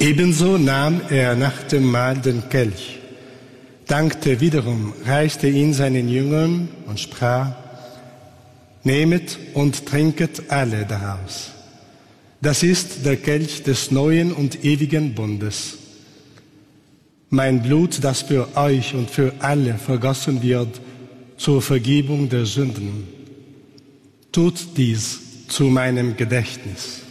Ebenso nahm er nach dem Mahl den Kelch, dankte wiederum, reichte ihn seinen Jüngern und sprach: Nehmet und trinket alle daraus. Das ist der Kelch des neuen und ewigen Bundes. Mein Blut, das für euch und für alle vergossen wird zur Vergebung der Sünden. Tut dies zu meinem Gedächtnis.